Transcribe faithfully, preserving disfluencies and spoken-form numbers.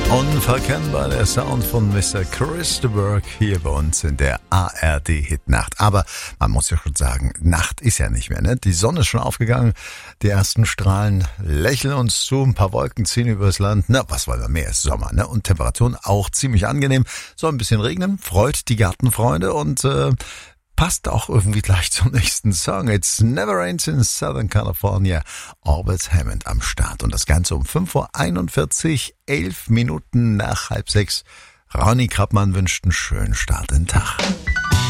Unverkennbar der Sound von Mister Chris de Burgh hier bei uns in der A R D-Hitnacht. Aber man muss ja schon sagen, Nacht ist ja nicht mehr, ne? Die Sonne ist schon aufgegangen, die ersten Strahlen lächeln uns zu, ein paar Wolken ziehen übers Land. Na, was wollen wir mehr? Es ist Sommer, ne? Und Temperaturen auch ziemlich angenehm. Soll ein bisschen regnen, freut die Gartenfreunde und äh, passt auch irgendwie gleich zum nächsten Song. It's Never Rains in Southern California. Orbit Hammond am Start. Und das Ganze um fünf Uhr einundvierzig, elf Minuten nach halb sechs. Ronny Krappmann wünscht einen schönen Start in den Tag.